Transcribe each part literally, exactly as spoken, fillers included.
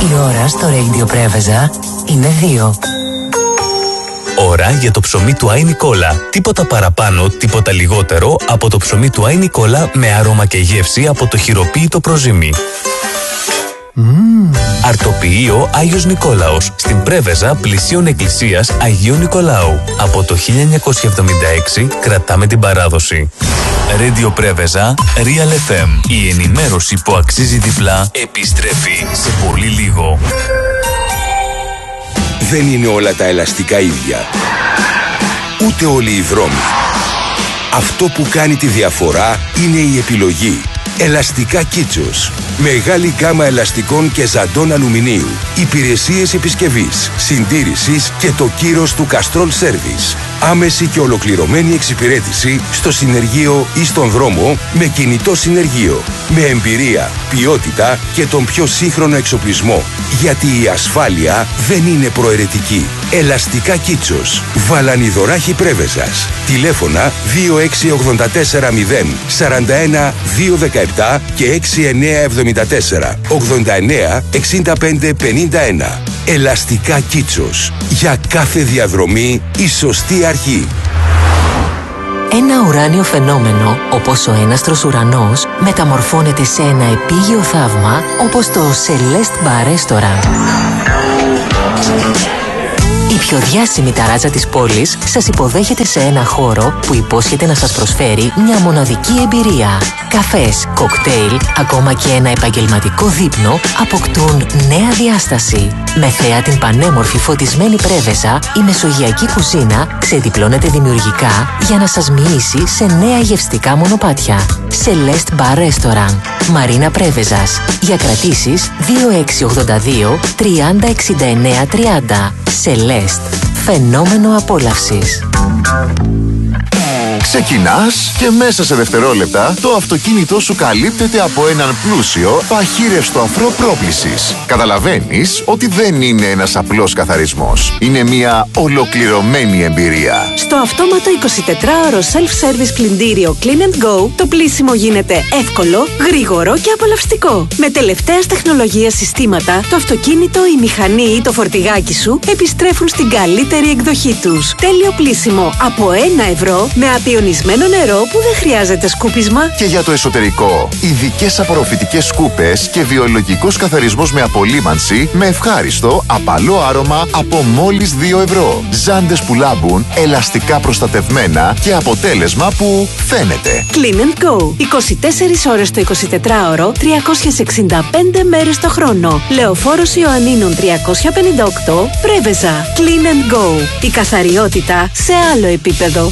Η ώρα στο Radio Πρέβεζα είναι δύο. Ώρα για το ψωμί του Άι Νικόλα. Τίποτα παραπάνω, τίποτα λιγότερο από το ψωμί του Άι Νικόλα με άρωμα και γεύση από το χειροποίητο προζύμι. Mm. Αρτοποιείο Άγιος Νικόλαος, στην Πρέβεζα πλησίων εκκλησίας Αγίου Νικολάου. Από το χίλια εννιακόσια εβδομήντα έξι κρατάμε την παράδοση. Radio Πρέβεζα, Real εφ εμ. Η ενημέρωση που αξίζει διπλά επιστρέφει σε πολύ λίγο. Δεν είναι όλα τα ελαστικά ίδια. Ούτε όλοι οι δρόμοι. Αυτό που κάνει τη διαφορά είναι η επιλογή. Ελαστικά Κίτσος. Μεγάλη γκάμα ελαστικών και ζαντών αλουμινίου. Υπηρεσίες επισκευής, συντήρησης και το κύρος του Castrol Service. Άμεση και ολοκληρωμένη εξυπηρέτηση στο συνεργείο ή στον δρόμο με κινητό συνεργείο. Με εμπειρία, ποιότητα και τον πιο σύγχρονο εξοπλισμό. Γιατί η ασφάλεια δεν είναι προαιρετική. Ελαστικά Κίτσος. Βαλανιδωράχη Πρέβεζας. Τηλέφωνα δύο έξι οκτώ τέσσερα μηδέν σαράντα ένα δύο δεκαεπτά και έξι εννιά εβδομήντα τέσσερα ογδόντα εννιά εξήντα πέντε πενήντα ένα. Ελαστικά Κίτσος. Για κάθε διαδρομή η σωστή αρχή. Ένα ουράνιο φαινόμενο, όπως ο έναστρος ουρανός, μεταμορφώνεται σε ένα επίγειο θαύμα, όπως το Celeste Bar Restaurant. Η πιο διάσημη ταράτζα της πόλης σας υποδέχεται σε ένα χώρο που υπόσχεται να σας προσφέρει μια μοναδική εμπειρία. Καφές, κοκτέιλ, ακόμα και ένα επαγγελματικό δείπνο αποκτούν νέα διάσταση. Με θέα την πανέμορφη φωτισμένη Πρέβεζα, η μεσογειακή κουζίνα ξεδιπλώνεται δημιουργικά για να σας μοιήσει σε νέα γευστικά μονοπάτια. Celeste Bar Restaurant, Μαρίνα Πρέβεζας. Για κρατήσεις δύο έξι οκτώ δύο τριάντα εξήντα εννέα τριάντα. Celeste. Φαινόμενο απόλαυσης. Ξεκινάς και μέσα σε δευτερόλεπτα το αυτοκίνητό σου καλύπτεται από έναν πλούσιο παχύρευστο αφρό πρόκλησης. Καταλαβαίνεις ότι δεν είναι ένας απλός καθαρισμός. Είναι μια ολοκληρωμένη εμπειρία. Στο αυτόματο εικοσιτετράωρο self-service πλυντήριο Clean and Go, το πλύσιμο γίνεται εύκολο, γρήγορο και απολαυστικό. Με τελευταίας τεχνολογίας συστήματα, το αυτοκίνητο, η μηχανή ή το φορτηγάκι σου επιστρέφουν στην καλύτερη εκδοχή τους. Τέλειο πλύσιμο από ένα ευρώ με απειονισμένο νερό που δεν χρειάζεται σκούπισμα. Και για το εσωτερικό, ειδικές απορροφητικές σκούπες και βιολογικός καθαρισμός με απολύμανση με ευχάριστο, απαλό άρωμα από μόλις δύο ευρώ. Ζάντες που λάμπουν, ελαστικά προστατευμένα και αποτέλεσμα που φαίνεται. Clean and Go. είκοσι τέσσερις ώρες το εικοσιτετράωρο, τριακόσιες εξήντα πέντε μέρες το χρόνο. Λεωφόρος Ιωαννίνων τριακόσια πενήντα οκτώ, Πρέβεζα. Clean and Go. Η καθαριότητα σε άλλο επίπεδο.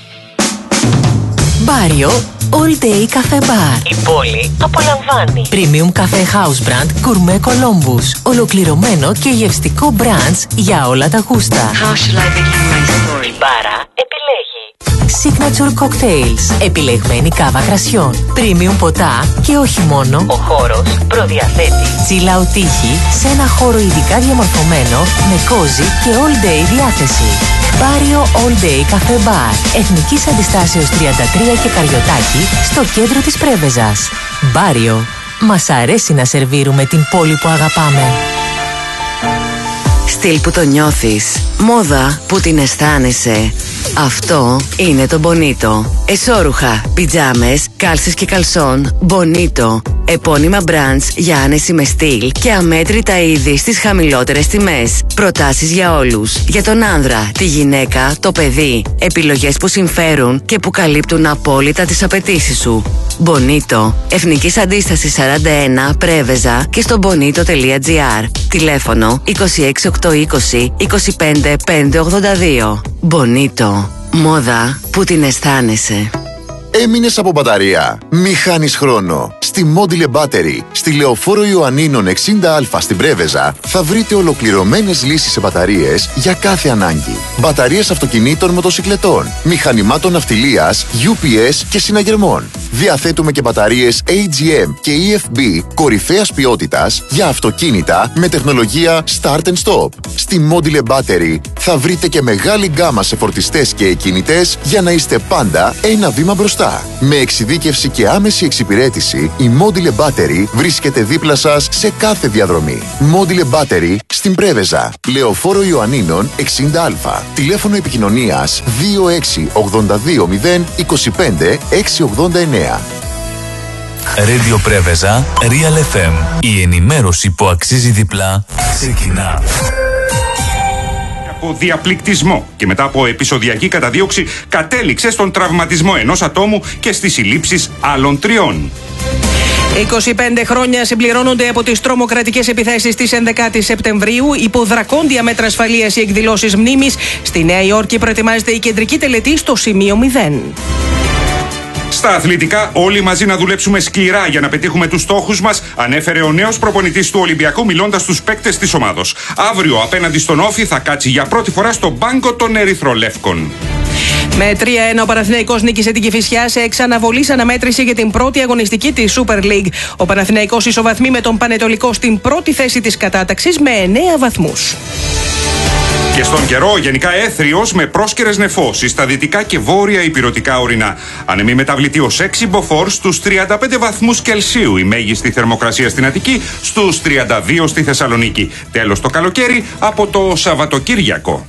Μπάριο All Day Cafe Bar. Η πόλη απολαμβάνει. Premium Cafe House Brand Gourmet Columbus. Ολοκληρωμένο και γευστικό branch για όλα τα γούστα. How shall I begin my story? Η μπάρα επιλέγει Signature Cocktails. Επιλεγμένη κάβα κρασιών. Premium ποτά και όχι μόνο. Ο χώρος προδιαθέτει chill out τύχη σε ένα χώρο ειδικά διαμορφωμένο με cozy και all day διάθεση. Μπάριο All Day Cafe Bar. Εθνικής Αντιστάσεως τριάντα τρία και Καριωτάκη, στο κέντρο της Πρέβεζας. Μπάριο. Μας αρέσει να σερβίρουμε την πόλη που αγαπάμε. Στυλ που το νιώθεις. Μόδα που την αισθάνεσαι. Αυτό είναι το Bonito. Εσώρουχα, πιτζάμες, κάλσες και καλσόν. Bonito. Επώνυμα brands για άνεση με στυλ και αμέτρητα είδη στις χαμηλότερες τιμές. Προτάσεις για όλους. Για τον άνδρα, τη γυναίκα, το παιδί. Επιλογές που συμφέρουν και που καλύπτουν απόλυτα τις απαιτήσεις σου. Bonito. Εθνικής Αντίστασης σαράντα ένα, Πρέβεζα και στο bonito τελεία gr. Τηλέφωνο είκοσι έξι οκτακόσια είκοσι είκοσι πέντε πεντακόσια ογδόντα δύο. Bonito. Μόδα που την αισθάνεσαι. Έμεινες από μπαταρία? Μη χάνεις χρόνο. Στη Module Battery, στη Λεωφόρο Ιωαννίνων εξήντα α στην Πρέβεζα, θα βρείτε ολοκληρωμένες λύσεις σε μπαταρίες για κάθε ανάγκη. Μπαταρίες αυτοκινήτων, μοτοσικλετών, μηχανημάτων ναυτιλίας, γιου πι ες και συναγερμών. Διαθέτουμε και μπαταρίες έι τζι εμ και ι εφ μπι κορυφαίας ποιότητας για αυτοκίνητα με τεχνολογία Start and Stop. Στη Module Battery θα βρείτε και μεγάλη γκάμα σε φορτιστές και εκκινητές για να είστε πάντα ένα βήμα μπροστά. Με εξειδίκευση και άμεση εξυπηρέτηση, η Module Battery βρίσκεται δίπλα σας σε κάθε διαδρομή. Module Battery στην Πρέβεζα, Λεωφόρο Ιωαννίνων εξήντα Α. Τηλέφωνο επικοινωνίας δύο έξι ογδόντα δύο μηδέν είκοσι πέντε εξακόσια ογδόντα εννέα. Radio Πρέβεζα, Real εφ εμ. Η ενημέρωση που αξίζει διπλά ξεκινά. Από διαπληκτισμό και μετά από επεισοδιακή καταδίωξη κατέληξε στον τραυματισμό ενός ατόμου και στις συλλήψεις άλλων τριών. είκοσι πέντε χρόνια συμπληρώνονται από τις τρομοκρατικές επιθέσεις της ενδεκάτης Σεπτεμβρίου. Υπό δρακόντια μέτρα ασφαλείας οι εκδηλώσεις μνήμης. Στη Νέα Υόρκη προετοιμάζεται η κεντρική τελετή στο σημείο μηδέν. Στα αθλητικά, όλοι μαζί να δουλέψουμε σκληρά για να πετύχουμε τους στόχους μας, ανέφερε ο νέος προπονητής του Ολυμπιακού μιλώντας στους παίκτες της ομάδος. Αύριο απέναντι στον Όφη θα κάτσει για πρώτη φορά στον πάγκο των Ερυθρολεύκων. Με τρία ένα ο Παναθηναϊκός νίκησε την Κηφισιά σε εξαναβολής αναμέτρηση για την πρώτη αγωνιστική της Super League. Ο Παναθηναϊκός ισοβαθμεί με τον Πανετολικό στην πρώτη θέση της κατάταξης με εννέα βαθμούς. Και στον καιρό, γενικά έθριος με πρόσκαιρες νεφώσεις στα δυτικά και βόρεια ηπειρωτικά ορεινά. Ανεμή μεταβλητή ως έξι μποφόρ στους τριάντα πέντε βαθμούς Κελσίου. Η μέγιστη θερμοκρασία στην Αττική στους τριάντα δύο στη Θεσσαλονίκη. Τέλος το καλοκαίρι από το Σαββατοκύριακο.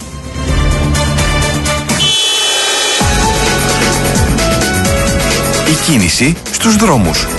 Η κίνηση στους δρόμους.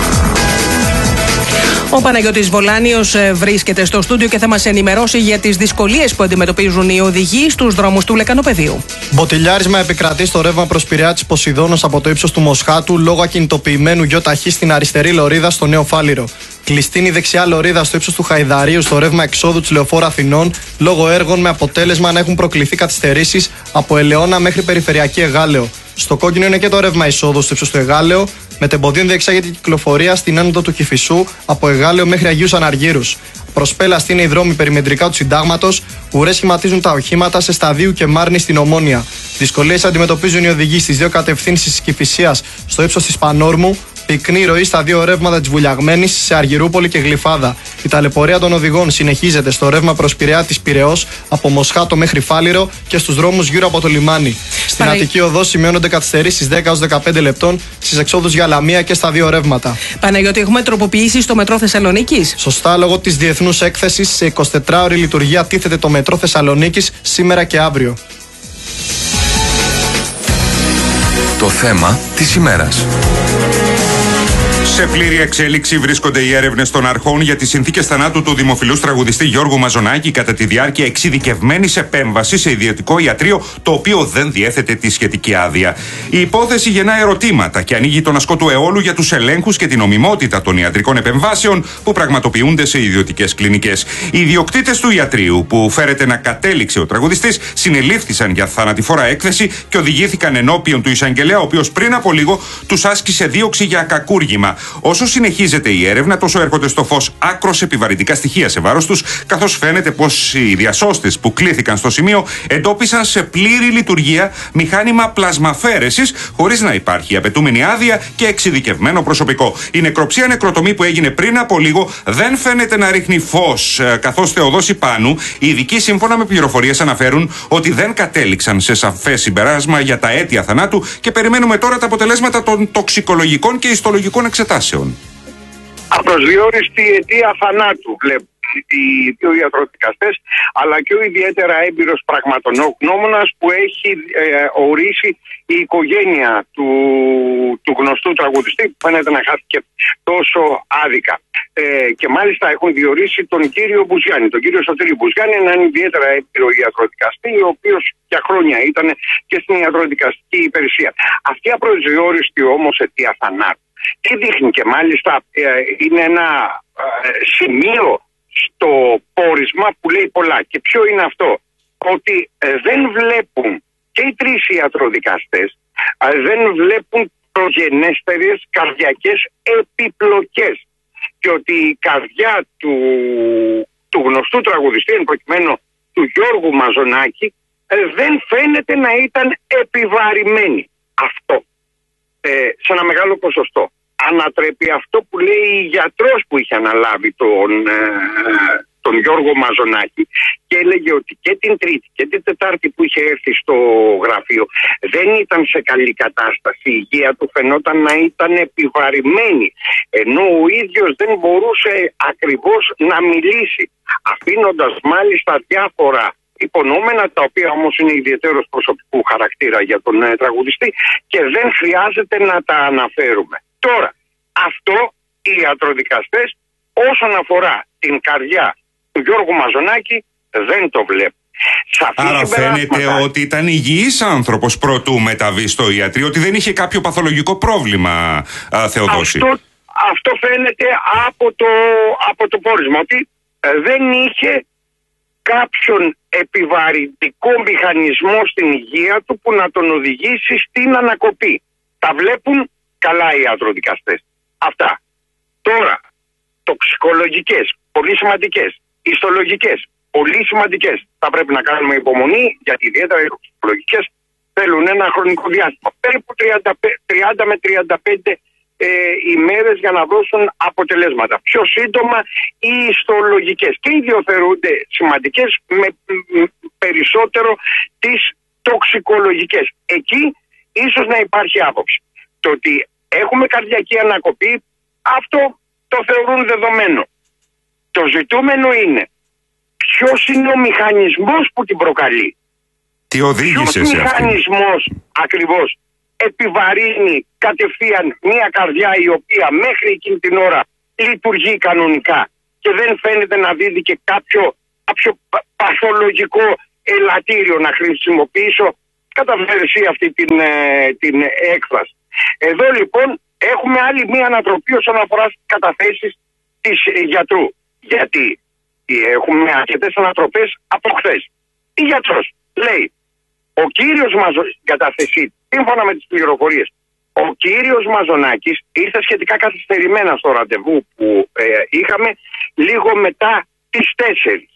Ο Παναγιώτης Βολάνιος βρίσκεται στο στούντιο και θα μας ενημερώσει για τις δυσκολίες που αντιμετωπίζουν οι οδηγοί στους δρόμους του Λεκανοπεδίου. Μποτιλιάρισμα επικρατεί στο ρεύμα προς Πειραιά της Ποσειδώνος από το ύψος του Μοσχάτου λόγω ακινητοποιημένου γιοταχή στην αριστερή λωρίδα στο Νέο Φάληρο. Κλειστή η δεξιά λωρίδα στο ύψος του Χαϊδαρίου στο ρεύμα εξόδου της Λεωφόρου Αθηνών λόγω έργων με αποτέλεσμα να έχουν προκληθεί καθυστερήσεις από Ελαιώνα μέχρι Περιφερειακή Εγάλεο. Στο κόκκινο είναι και το ρεύμα εισόδου στο ύψος του Εγάλεο, με τεμποδίων διεξάγεται η κυκλοφορία στην άνοδο του Κηφισού από Εγάλεο μέχρι Αγίους Αναργύρους. Προσπέλαστη είναι οι δρόμοι περιμετρικά του Συντάγματος, ουρές σχηματίζουν τα οχήματα σε Σταδίου και Μάρνη στην Ομόνια. Δυσκολίες αντιμετωπίζουν οι οδηγοί στις δύο κατευθύνσεις της Κηφισίας στο ύψος της Πανόρμου. Πυκνή ροή στα δύο ρεύματα της Βουλιαγμένης σε Αργυρούπολη και Γλυφάδα. Η ταλαιπωρία των οδηγών συνεχίζεται στο ρεύμα προς Πειραιά της Πειραιώς από Μοσχάτο μέχρι Φάληρο και στους δρόμους γύρω από το λιμάνι. Στην Παρα... Αττική Οδό σημειώνονται καθυστερήσεις δέκα έως δεκαπέντε λεπτών στις εξόδους για Λαμία και στα δύο ρεύματα. Παναγιώτη, έχουμε τροποποιήσει στο μετρό Θεσσαλονίκης. Σωστά, λόγω της διεθνούς έκθεσης σε εικοσιτετράωρη λειτουργία τίθεται το μετρό Θεσσαλονίκης σήμερα και αύριο. Το θέμα της ημέρας. Σε πλήρη εξέλιξη βρίσκονται οι έρευνες των αρχών για τις συνθήκες θανάτου του δημοφιλούς τραγουδιστή Γιώργου Μαζονάκη κατά τη διάρκεια εξειδικευμένης επέμβασης σε ιδιωτικό ιατρείο, το οποίο δεν διέθετε τη σχετική άδεια. Η υπόθεση γεννά ερωτήματα και ανοίγει τον ασκό του αιώλου για τους ελέγχους και την νομιμότητα των ιατρικών επεμβάσεων που πραγματοποιούνται σε ιδιωτικές κλινικές. Οι ιδιοκτήτες του ιατρείου, που φέρεται να κατέληξε ο τραγουδιστής, συνελήφθησαν για θανατηφόρα έκθεση και οδηγήθηκαν ενώπιον του εισαγγελέα, ο οποίος πριν από λίγο τους άσκησε δίωξη για κακούργημα. Όσο συνεχίζεται η έρευνα, τόσο έρχονται στο φως άκρως επιβαρυντικά στοιχεία σε βάρος τους, καθώς φαίνεται πως οι διασώστες που κλήθηκαν στο σημείο εντόπισαν σε πλήρη λειτουργία μηχάνημα πλασμαφέρεσης, χωρίς να υπάρχει απαιτούμενη άδεια και εξειδικευμένο προσωπικό. Η νεκροψία νεκροτομή που έγινε πριν από λίγο δεν φαίνεται να ρίχνει φως, καθώς Θεοδόση Πάνου, οι ειδικοί σύμφωνα με πληροφορίες αναφέρουν ότι δεν κατέληξαν σε σαφές συμπεράσμα για τα αίτια θανάτου και περιμένουμε τώρα τα αποτελέσματα των τοξικολογικών και ιστολογικών εξετάσεων. Απροσδιόριστη αιτία θανάτου βλέπουν οι δύο ιατροδικαστές, αλλά και ο ιδιαίτερα έμπειρος πραγματογνώμονας που έχει ε, ορίσει η οικογένεια του, του γνωστού τραγουδιστή, που φαίνεται να χάθηκε τόσο άδικα. Ε, και μάλιστα έχουν διορίσει τον κύριο Μπουζιάννη, τον κύριο Σωτήρη Μπουζιάννη, έναν ιδιαίτερα έμπειρο ιατροδικαστή, ο οποίος για χρόνια ήταν και στην ιατροδικαστική υπηρεσία. Αυτή η απροσδιόριστη όμως αιτία θανάτου, τι δείχνει, και μάλιστα ε, είναι ένα ε, σημείο στο πόρισμα που λέει πολλά. Και ποιο είναι αυτό? Ότι ε, δεν βλέπουν και οι τρεις ιατροδικαστές, ε, δεν βλέπουν προγενέστερες καρδιακές επιπλοκές. Και ότι η καρδιά του, του γνωστού τραγουδιστή, εν προκειμένου του Γιώργου Μαζονάκη, ε, δεν φαίνεται να ήταν επιβαρημένη. Αυτό ε, σε ένα μεγάλο ποσοστό ανατρέπει αυτό που λέει η γιατρός που είχε αναλάβει τον, ε, τον Γιώργο Μαζονάκη, και έλεγε ότι και την Τρίτη και την Τετάρτη που είχε έρθει στο γραφείο δεν ήταν σε καλή κατάσταση. Η υγεία του φαινόταν να ήταν επιβαρημένη, ενώ ο ίδιος δεν μπορούσε ακριβώς να μιλήσει, αφήνοντας μάλιστα διάφορα υπονοούμενα, τα οποία όμως είναι ιδιαίτερος προσωπικού χαρακτήρα για τον ε, τραγουδιστή και δεν χρειάζεται να τα αναφέρουμε. Τώρα, αυτό οι ιατροδικαστές όσον αφορά την καρδιά του Γιώργου Μαζονάκη δεν το βλέπουν. Άρα φαίνεται ότι ήταν υγιής άνθρωπος προτού μεταβεί στο ιατρείο, ότι δεν είχε κάποιο παθολογικό πρόβλημα, α, Θεοδόση. Αυτό, αυτό φαίνεται από το, από το πόρισμα, ότι ε, δεν είχε κάποιον επιβαρυντικό μηχανισμό στην υγεία του που να τον οδηγήσει στην ανακοπή. Τα βλέπουν καλά οι ιατροδικαστές. Αυτά. Τώρα, τοξικολογικές, πολύ σημαντικές, ιστολογικές, πολύ σημαντικές. Θα πρέπει να κάνουμε υπομονή, γιατί ιδιαίτερα οι τοξικολογικές θέλουν ένα χρονικό διάστημα. Περίπου τριάντα με τριάντα πέντε ε, ημέρες για να δώσουν αποτελέσματα. Πιο σύντομα οι ιστολογικές. Και οι δύο θεωρούνται σημαντικές, με, με περισσότερο τις τοξικολογικές. Εκεί ίσως να υπάρχει άποψη. Το ότι έχουμε καρδιακή ανακοπή, αυτό το θεωρούν δεδομένο. Το ζητούμενο είναι ποιος είναι ο μηχανισμός που την προκαλεί. Τι οδήγησε ποιος σε αυτή. μηχανισμός ακριβώς επιβαρύνει κατευθείαν μια καρδιά η οποία μέχρι εκείνη την ώρα λειτουργεί κανονικά και δεν φαίνεται να δίδει και κάποιο, κάποιο παθολογικό ελαττήριο, να χρησιμοποιήσω κατά βέρεση αυτή την, ε, την έκφραση. Εδώ λοιπόν έχουμε άλλη μία ανατροπή όσον αφορά στις καταθέσεις της γιατρού. Γιατί έχουμε αρκετές ανατροπές από χθες. Η γιατρός λέει, ο κύριος Μαζονάκης, καταθεσή, σύμφωνα με τις πληροφορίες, ο κύριος Μαζονάκης ήρθε σχετικά καθυστερημένα στο ραντεβού που ε, είχαμε λίγο μετά τις τέσσερις.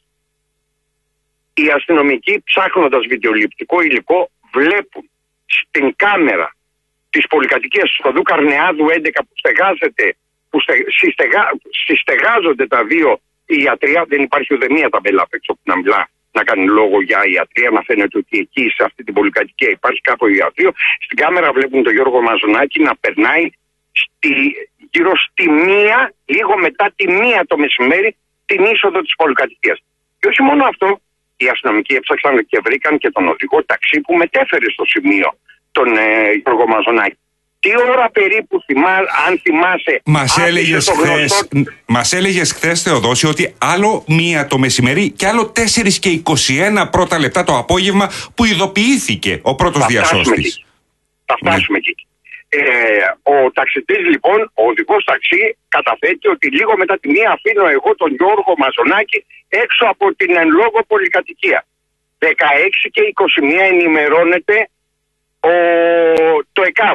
Οι αστυνομικοί, ψάχνοντας βιντεοληπτικό υλικό, βλέπουν στην κάμερα της πολυκατοικίας του Οδού Καρνεάδου έντεκα που στεγάζεται, που στε, συστεγά, συστεγάζονται τα δύο η ιατρία, δεν υπάρχει ούτε μία ταμπέλα απ' έξω που να μιλά, να κάνει λόγο για ιατρία, να φαίνεται ότι εκεί σε αυτή την πολυκατοικία υπάρχει κάποιο ιατρείο. Στην κάμερα βλέπουν τον Γιώργο Μαζονάκη να περνάει στη, γύρω στη μία, λίγο μετά τη μία το μεσημέρι, την είσοδο της πολυκατοικίας. Και όχι μόνο αυτό, οι αστυνομικοί έψαξαν και βρήκαν και τον οδηγό ταξί που μετέφερε στο σημείο τον ε, Γιώργο Μαζονάκη. Τι ώρα περίπου, θυμά, αν θυμάσαι... Μας έλεγες χθες, μας έλεγες χθες, Θεοδόση, ότι άλλο μία το μεσημέρι και άλλο τέσσερις και είκοσι ένα πρώτα λεπτά το απόγευμα που ειδοποιήθηκε ο πρώτος διασώστης. Θα φτάσουμε εκεί. Ε, ο ταξιτής λοιπόν, ο οδηγός ταξί, καταθέτει ότι λίγο μετά τη μία αφήνω εγώ τον Γιώργο Μαζονάκη έξω από την εν λόγω πολυκατοικία. δεκαέξι και είκοσι μία ενημερώνεται ο, το ΕΚΑΒ.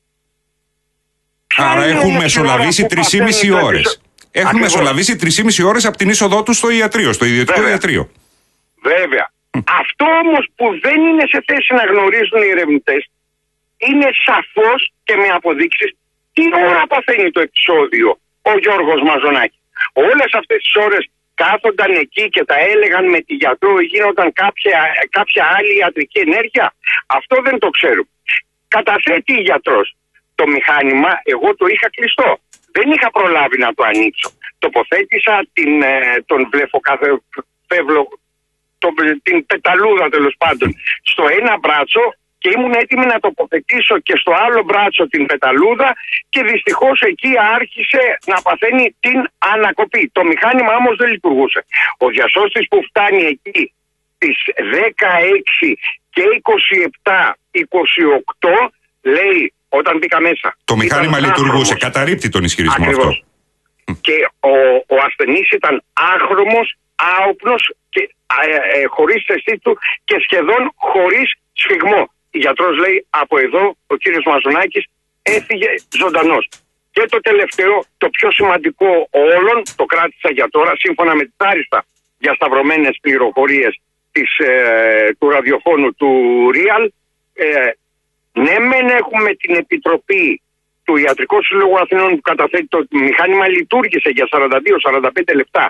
Άρα έχουν μεσολαβήσει τρεις και μισή ώρες. Έχουν Ακριβώς. μεσολαβήσει τρεις και μισή ώρες από την είσοδό του στο ιατρείο, στο ιδιωτικό Βέβαια. ιατρείο. Βέβαια. Αυτό όμως που δεν είναι σε θέση να γνωρίζουν οι ερευνητές είναι σαφώς και με αποδείξεις τι ώρα παθαίνει το επεισόδιο ο Γιώργος Μαζονάκη. Όλες αυτές τις ώρες κάθονταν εκεί και τα έλεγαν με τη γιατρό, γίνονταν κάποια, κάποια άλλη ιατρική ενέργεια. Αυτό δεν το ξέρουμε. Καταθέτει η γιατρός. Το μηχάνημα εγώ το είχα κλειστό. Δεν είχα προλάβει να το ανοίξω. Τοποθέτησα την, τον βλεφοκαθεφεύλο, τον, την πεταλούδα τέλος πάντων στο ένα μπράτσο και ήμουν έτοιμη να τοποθετήσω και στο άλλο μπράτσο την πεταλούδα και δυστυχώς εκεί άρχισε να παθαίνει την ανακοπή. Το μηχάνημα όμως δεν λειτουργούσε. Ο διασώστης που φτάνει εκεί στις δεκαέξι και είκοσι επτά είκοσι οκτώ λέει όταν μπήκα μέσα. Το μηχάνημα λειτουργούσε, καταρρίπτει τον ισχυρισμό Ακριβώς. αυτό. Και ο, ο ασθενής ήταν άχρωμος, άοπνος και ε, ε, χωρίς αισθή του και σχεδόν χωρίς σφιγμό. Η γιατρός λέει από εδώ ο κύριος Μαζονάκης έφυγε ζωντανός. Και το τελευταίο, το πιο σημαντικό όλων, το κράτησα για τώρα, σύμφωνα με τις άριστα διασταυρωμένες πληροφορίες της, ε, του ραδιοφώνου του Real, ε, ναι μεν έχουμε την επιτροπή του Ιατρικού Συλλόγου Αθηνών που καταθέτει το μηχάνημα λειτουργήσε για σαράντα δύο με σαράντα πέντε λεπτά.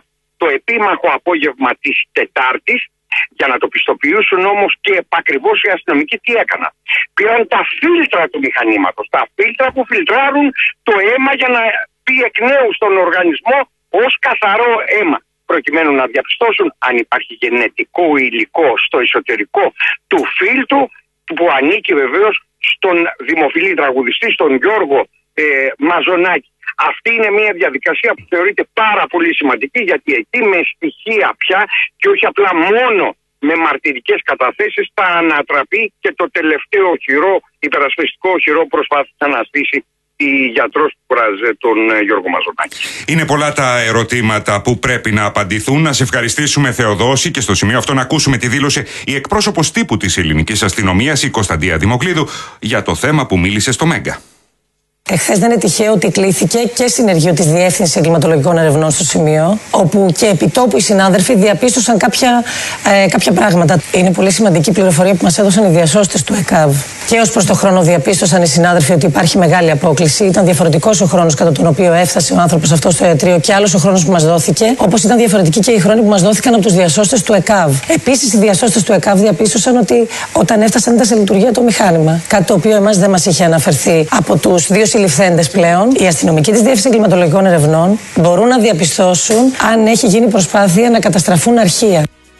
το επίμαχο απόγευμα της Τετάρτης. Για να το πιστοποιήσουν όμως και επακριβώς οι αστυνομικοί τι έκαναν. Πήραν τα φίλτρα του μηχανήματος, τα φίλτρα που φιλτράρουν το αίμα για να πει εκ νέου στον οργανισμό ως καθαρό αίμα, προκειμένου να διαπιστώσουν αν υπάρχει γενετικό υλικό στο εσωτερικό του φίλτρου, που ανήκει βεβαίως στον δημοφιλή τραγουδιστή, στον Γιώργο ε, Μαζονάκη. Αυτή είναι μια διαδικασία που θεωρείται πάρα πολύ σημαντική, γιατί εκεί με στοιχεία πια και όχι απλά μόνο με μαρτυρικές καταθέσεις θα ανατραπεί και το τελευταίο οχυρό, υπερασπιστικό οχυρό που προσπάθησε να στήσει η γιατρός που κουράζε τον Γιώργο Μαζονάκη. Είναι πολλά τα ερωτήματα που πρέπει να απαντηθούν. Να σε ευχαριστήσουμε, Θεοδόση, και στο σημείο αυτό να ακούσουμε τη δήλωση η εκπρόσωπος τύπου της ελληνικής αστυνομίας, η Κωνσταντία Δημοκλίδου, για το θέμα που μίλησε στο Μέγκα. Εχθές δεν είναι τυχαίο ότι κλήθηκε και συνεργείο της Διεύθυνσης Εγκληματολογικών Ερευνών στο σημείο, όπου και επιτόπου οι συνάδελφοι διαπίστωσαν κάποια, ε, κάποια πράγματα. Είναι πολύ σημαντική πληροφορία που μας έδωσαν οι διασώστες του ΕΚΑΒ. Και ως προς το χρόνο διαπίστωσαν οι συνάδελφοι ότι υπάρχει μεγάλη απόκλιση. Ήταν διαφορετικός ο χρόνος κατά τον οποίο έφτασε ο άνθρωπος αυτό στο ιατρείο και άλλος ο χρόνος που μας δόθηκε, όπως ήταν διαφορετικοί και οι χρόνοι που μας δόθηκαν από τους διασώστες του ΕΚΑΒ. Επίσης, οι διασώστες του ΕΚΑΒ διαπίστωσαν ότι όταν έφτασαν ήταν σε λειτουργία το μηχάνημα. Κάτι το οποίο εμάς δεν μας είχε αναφερθεί από τους δύο συλληφθέντες πλέον. Οι αστυνομικοί της Διεύθυνσης Εγκληματολογικών Ερευνών μπορούν να διαπιστώσουν αν έχει γίνει προσπάθεια να καταστραφούν αρχεία.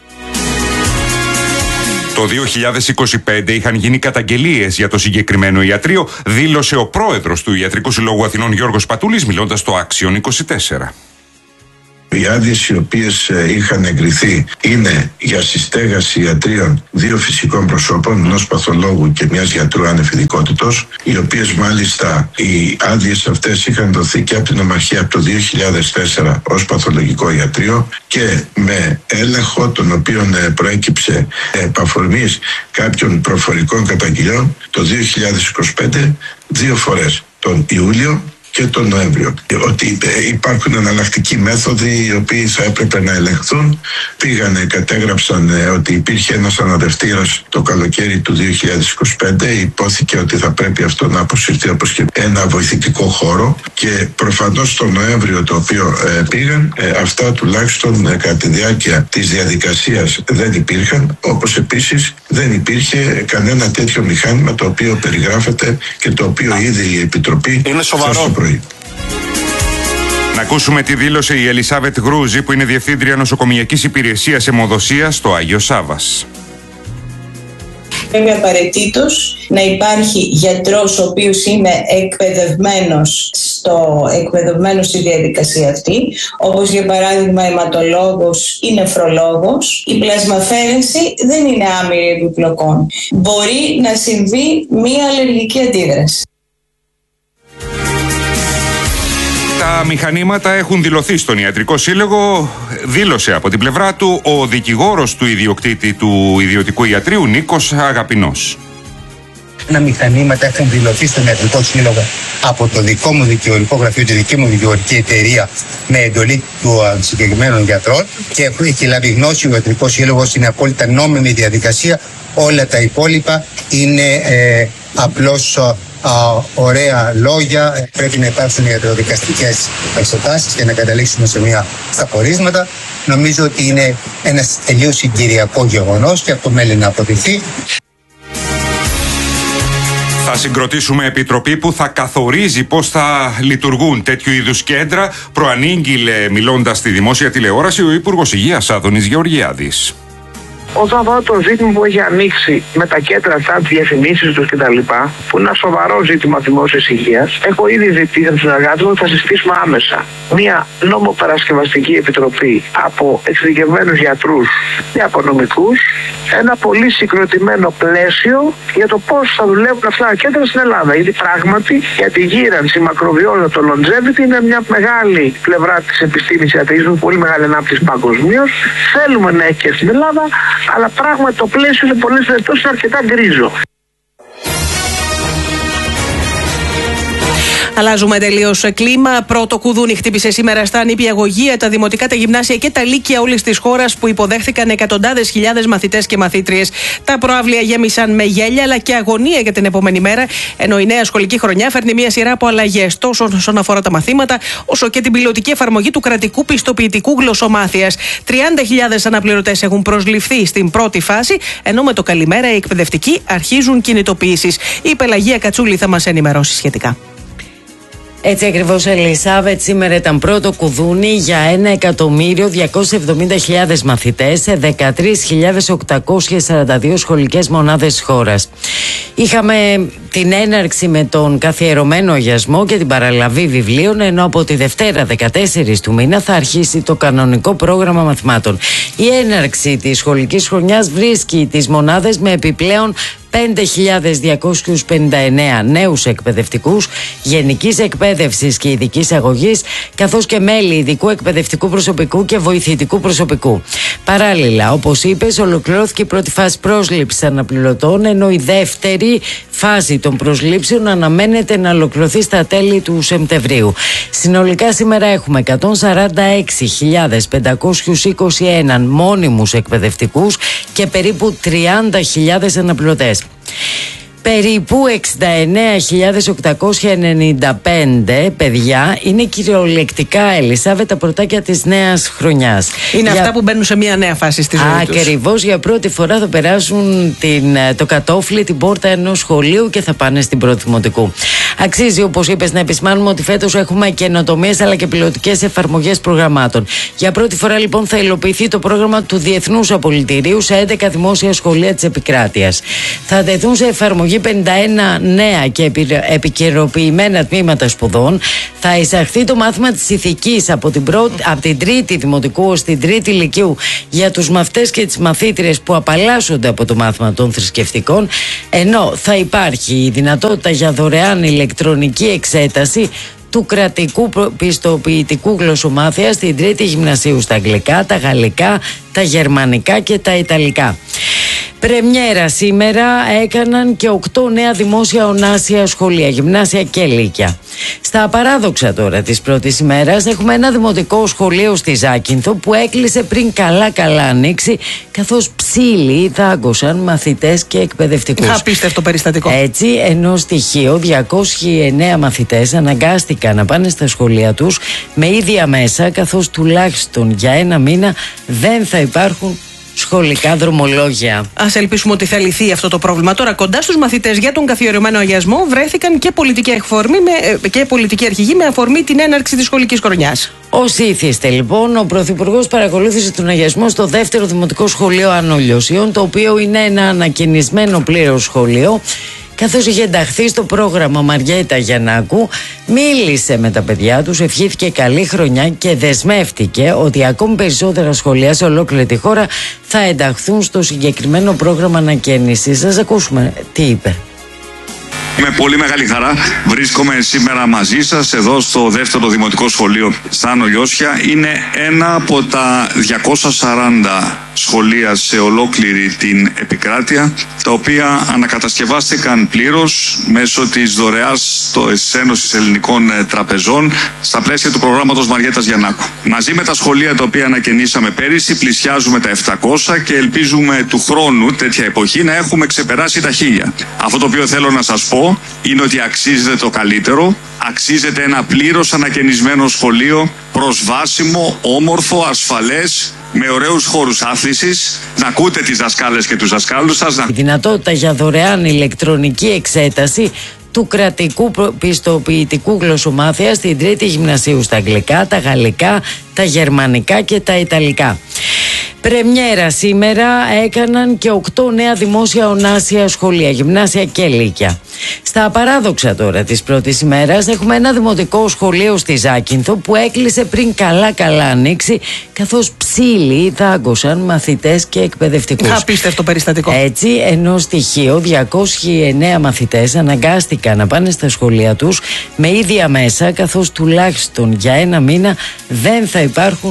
Το δύο χιλιάδες είκοσι πέντε είχαν γίνει καταγγελίες για το συγκεκριμένο ιατρείο, δήλωσε ο πρόεδρος του Ιατρικού Συλλόγου Αθηνών Γιώργος Πατούλης, μιλώντας στο Άξιον είκοσι τέσσερα. Οι άδειες οι οποίες είχαν εγκριθεί είναι για συστέγαση ιατρίων δύο φυσικών προσώπων, ενός παθολόγου και μιας γιατρού ανεφηδικότητος, οι οποίες μάλιστα οι άδειες αυτές είχαν δοθεί και από την Ομαρχία από το δύο χιλιάδες τέσσερα ως παθολογικό ιατρείο και με έλεγχο τον οποίο προέκυψε επ' αφορμής κάποιων προφορικών καταγγελιών το δύο χιλιάδες είκοσι πέντε δύο φορές, τον Ιούλιο και τον Νοέμβριο. Ότι υπάρχουν εναλλακτικοί μέθοδοι οι οποίοι θα έπρεπε να ελεγχθούν. Πήγανε, κατέγραψαν ότι υπήρχε ένας αναδευτήρας το καλοκαίρι του δύο χιλιάδες είκοσι πέντε. Υπόθηκε ότι θα πρέπει αυτό να αποσυρθεί όπως και ένα βοηθητικό χώρο. Και προφανώς τον Νοέμβριο το οποίο ε, πήγαν, ε, αυτά τουλάχιστον ε, κατά τη διάρκεια της διαδικασίας δεν υπήρχαν. Όπως επίσης δεν υπήρχε κανένα τέτοιο μηχάνημα το οποίο περιγράφεται και το οποίο ήδη η Επιτροπή. Είναι σοβαρό. Να ακούσουμε τη δήλωση η Ελισάβετ Γρούζη, που είναι Διευθύντρια Νοσοκομιακής Υπηρεσίας Αιμοδοσίας στο Άγιο Σάββας. Πρέπει απαραίτητος να υπάρχει γιατρός ο οποίος είναι εκπαιδευμένος, στο, εκπαιδευμένος στη διαδικασία αυτή, όπως για παράδειγμα αιματολόγος ή νεφρολόγος. Η πλασμαφέρεση δεν είναι άμυρη επιπλοκών. Μπορεί να συμβεί μία αλλεργική αντίδραση. Τα μηχανήματα έχουν δηλωθεί στον Ιατρικό Σύλλογο, δήλωσε από την πλευρά του ο δικηγόρος του ιδιοκτήτη του ιδιωτικού ιατρείου, Νίκος Αγαπηνός. Τα μηχανήματα έχουν δηλωθεί στον Ιατρικό Σύλλογο από το δικό μου δικηγορικό γραφείο, τη δική μου δικηγορική εταιρεία, με εντολή του συγκεκριμένων γιατρών, και έχει λάβει γνώση ο Ιατρικός Σύλλογος, είναι απόλυτα νόμιμη διαδικασία. Όλα τα υπόλοιπα είναι ε, απλώς Α, ωραία λόγια. Πρέπει να υπάρξουν ιατροδικαστικές εξετάσεις και να καταλήξουμε σε μια στα πορίσματα. Νομίζω ότι είναι ένας τελείως συγκυριακό γεγονός και αυτό μένει να αποδειχθεί. Θα συγκροτήσουμε επιτροπή που θα καθορίζει πώς θα λειτουργούν τέτοιου είδους κέντρα, προανήγγειλε μιλώντας στη δημόσια τηλεόραση ο Υπουργός Υγείας Άδωνης Γεωργιάδης. Όσον αφορά το ζήτημα που έχει ανοίξει με τα κέντρα αυτά, τις διαφημίσεις τους κτλ., που είναι ένα σοβαρό ζήτημα δημόσιας υγείας, έχω ήδη ζητήσει από τους συνεργάτες μου ότι θα συστήσουμε άμεσα μια νομοπαρασκευαστική επιτροπή από εξειδικευμένους γιατρούς και από νομικούς, ένα πολύ συγκροτημένο πλαίσιο για το πώς θα δουλεύουν αυτά τα κέντρα στην Ελλάδα. Γιατί πράγματι για τη γύρανση, η μακροβιότητα, το longevity είναι μια μεγάλη πλευρά της επιστήμης ιατρικής, πολύ μεγάλη ανάπτυξη παγκοσμίως. Θέλουμε να έχει και στην Ελλάδα, αλλά πράγματι το πλαίσιο σε πολλές περιπτώσεις είναι αρκετά γκρίζο. Αλλάζουμε τελείως κλίμα. Πρώτο κουδούνι χτύπησε σήμερα στα νηπιαγωγεία, τα δημοτικά, τα γυμνάσια και τα λύκεια όλης της χώρας που υποδέχθηκαν εκατοντάδες χιλιάδες μαθητές και μαθήτριες. Τα προαύλια γέμισαν με γέλια αλλά και αγωνία για την επόμενη μέρα, ενώ η νέα σχολική χρονιά φέρνει μια σειρά από αλλαγές τόσο όσον αφορά τα μαθήματα, όσο και την πιλωτική εφαρμογή του κρατικού πιστοποιητικού γλωσσομάθειας. τριάντα χιλιάδες αναπληρωτές έχουν προσληφθεί στην πρώτη φάση, ενώ με το καλημέρα οι εκπαιδευτικοί αρχίζουν κινητοποιήσεις. Η Πελαγία Κατσούλη θα μας ενημερώσει σχετικά. Έτσι ακριβώς, Ελισάβετ, σήμερα ήταν πρώτο κουδούνι για ένα εκατομμύριο διακόσιες εβδομήντα χιλιάδες μαθητές σε δεκατρείς χιλιάδες οκτακόσιες σαράντα δύο σχολικές μονάδες της χώρας. Είχαμε την έναρξη με τον καθιερωμένο αγιασμό και την παραλαβή βιβλίων, ενώ από τη Δευτέρα δεκατέσσερις του μήνα θα αρχίσει το κανονικό πρόγραμμα μαθημάτων. Η έναρξη της σχολικής χρονιάς βρίσκει τις μονάδες με επιπλέον πέντε χιλιάδες διακόσιους πενήντα εννέα νέους εκπαιδευτικούς γενικής εκπαίδευσης και ειδικής αγωγής, καθώς και μέλη ειδικού εκπαιδευτικού προσωπικού και βοηθητικού προσωπικού. Παράλληλα, όπως είπες, ολοκληρώθηκε η πρώτη φάση πρόσληψης αναπληρωτών, ενώ η δεύτερη φάση των προσλήψεων αναμένεται να ολοκληρωθεί στα τέλη του Σεπτεμβρίου. Συνολικά σήμερα έχουμε εκατόν σαράντα έξι χιλιάδες πεντακόσιους είκοσι ένα μόνιμους εκπαιδευτικούς και περίπου τριάντα χιλιάδες αναπληρωτές. Περίπου εξήντα εννέα χιλιάδες οκτακόσια ενενήντα πέντε παιδιά είναι κυριολεκτικά, Ελισάβετ, τα πρωτάκια της νέας χρονιάς. Είναι για... αυτά που μπαίνουν σε μια νέα φάση στη ζωή τους. Ακριβώς, για πρώτη φορά θα περάσουν την, το κατόφλι, την πόρτα ενός σχολείου και θα πάνε στην πρώτη δημοτικού. Αξίζει, όπως είπες, να επισημάνουμε ότι φέτος έχουμε καινοτομίες αλλά και πιλωτικές εφαρμογές προγραμμάτων. Για πρώτη φορά, λοιπόν, θα υλοποιηθεί το πρόγραμμα του Διεθνούς Απολυτηρίου σε έντεκα δημόσια σχολεία της επικράτειας. Θα τεθούν σε εφαρμογή πενήντα ένα νέα και επικαιροποιημένα τμήματα σπουδών. Θα εισαχθεί το μάθημα της ηθικής από την, πρώτη, από την τρίτη δημοτικού ως την τρίτη λυκείου για τους μαθητές και τις μαθήτριες που απαλλάσσονται από το μάθημα των θρησκευτικών, ενώ θα υπάρχει η δυνατότητα για δωρεάν ηλεκτρονική εξέταση του κρατικού πιστοποιητικού γλωσσομάθεια στην τρίτη γυμνασίου στα αγγλικά, τα γαλλικά, τα γερμανικά και τα ιταλικά. Πρεμιέρα σήμερα έκαναν και οκτώ νέα δημόσια ονάσια σχολεία, γυμνάσια και λύκεια. Στα παράδοξα τώρα της πρώτης ημέρας έχουμε ένα δημοτικό σχολείο στη Ζάκυνθο που έκλεισε πριν καλά καλά ανοίξει, καθώς ψήλοι δάγκωσαν μαθητές και εκπαιδευτικούς. Απίστευτο περιστατικό. Έτσι, ενώ στοιχείο διακόσιοι εννέα μαθητές αναγκάστηκαν να πάνε στα σχολεία τους με ίδια μέσα, καθώς τουλάχιστον για ένα μήνα δεν θα υπάρχουν σχολικά δρομολόγια. Ας ελπίσουμε ότι θα λυθεί αυτό το πρόβλημα. Τώρα, κοντά στους μαθητές για τον καθιερωμένο αγιασμό βρέθηκαν και πολιτικοί, αφορμή με, και πολιτικοί αρχηγοί με αφορμή την έναρξη της σχολικής χρονιάς. Ως ήθιστε, λοιπόν, ο Πρωθυπουργός παρακολούθησε τον αγιασμό στο δεύτερο δημοτικό σχολείο Άνω Λιωσίων, το οποίο είναι ένα ανακαινισμένο πλήρως σχολείο. Καθώς είχε ενταχθεί στο πρόγραμμα Μαριέτα Γιαννάκου, μίλησε με τα παιδιά τους, ευχήθηκε καλή χρονιά και δεσμεύτηκε ότι ακόμη περισσότερα σχολεία σε ολόκληρη τη χώρα θα ενταχθούν στο συγκεκριμένο πρόγραμμα ανακαίνησης. Ας ακούσουμε τι είπε. Με πολύ μεγάλη χαρά βρίσκομαι σήμερα μαζί σας εδώ στο δεύτερο δημοτικό σχολείο στα Άνω Λιώσια. Είναι ένα από τα διακόσια σαράντα σχολεία σε ολόκληρη την επικράτεια, τα οποία ανακατασκευάστηκαν πλήρως μέσω της δωρεάς της Ένωσης Ελληνικών Τραπεζών στα πλαίσια του προγράμματος Μαριέτας Γιαννάκου. Μαζί με τα σχολεία τα οποία ανακαινήσαμε πέρυσι πλησιάζουμε τα επτακόσια και ελπίζουμε του χρόνου τέτοια εποχή να έχουμε ξεπεράσει τα χίλια. Αυτό το οποίο θέλω να σας πω είναι ότι αξίζεται το καλύτερο, αξίζεται ένα πλήρως ανακαινισμένο σχολείο, προσβάσιμο, όμορφο, ασφαλές, με ωραίους χώρους άθλησης, να ακούτε τις δασκάλες και τους δασκάλους σας. Η δυνατότητα για δωρεάν ηλεκτρονική εξέταση του κρατικού πιστοποιητικού γλωσσομάθεια στην τρίτη γυμνασίου στα αγγλικά, τα γαλλικά, τα γερμανικά και τα ιταλικά. Πρεμιέρα σήμερα έκαναν και οκτώ νέα δημόσια ονάσια σχολεία, γυμνάσια και λύκεια. Στα παράδοξα τώρα της πρώτης ημέρας έχουμε ένα δημοτικό σχολείο στη Ζάκυνθο που έκλεισε πριν καλά καλά ανοίξει, καθώς ψήλοι δάγκωσαν μαθητές και εκπαιδευτικούς. Απίστευτο περιστατικό. Έτσι, ενώ στοιχείο διακόσιοι εννέα μαθητές αναγκάστηκαν να πάνε στα σχολεία τους με ίδια μέσα, καθώς τουλάχιστον για ένα μήνα δεν θα υπάρχουν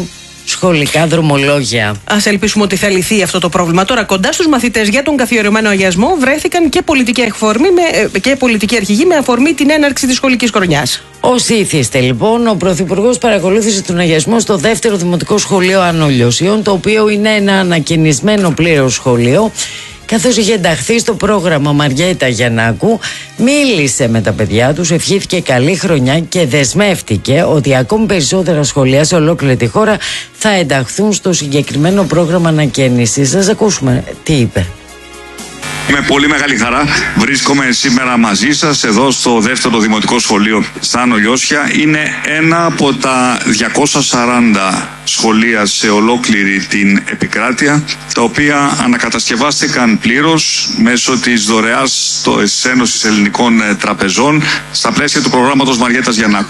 σχολικά δρομολόγια. Ας ελπίσουμε ότι θα λυθεί αυτό το πρόβλημα. Τώρα, κοντά στους μαθητές για τον καθιερωμένο αγιασμό βρέθηκαν και πολιτικοί, αφορμή με, και πολιτικοί αρχηγοί με αφορμή την έναρξη της σχολικής χρονιάς. Ως ήθιστε λοιπόν, ο Πρωθυπουργός παρακολούθησε τον αγιασμό στο δεύτερο Δημοτικό Σχολείο Άνω Λιωσίων, το οποίο είναι ένα ανακαινισμένο πλήρως σχολείο. Καθώς είχε ενταχθεί στο πρόγραμμα Μαριέτα Γιαννάκου, μίλησε με τα παιδιά τους, ευχήθηκε καλή χρονιά και δεσμεύτηκε ότι ακόμη περισσότερα σχολεία σε ολόκληρη τη χώρα θα ενταχθούν στο συγκεκριμένο πρόγραμμα ανακαίνησης. Ας ακούσουμε τι είπε. Με πολύ μεγάλη χαρά βρίσκομαι σήμερα μαζί σας εδώ στο δεύτερο Δημοτικό Σχολείο στα Άνω Λιώσια. Είναι ένα από τα διακόσια σαράντα σχολεία σε ολόκληρη την επικράτεια, τα οποία ανακατασκευάστηκαν πλήρως μέσω της δωρεάς της Ένωσης Ελληνικών Τραπεζών στα πλαίσια του προγράμματος Μαριέτας Γιαννάκου.